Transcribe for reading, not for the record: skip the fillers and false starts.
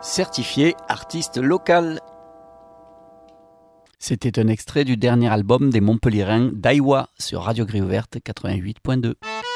certifié artiste local. C'était un extrait du dernier album des Montpelliérains Daiwa sur Radio Gris Ouverte 88.2.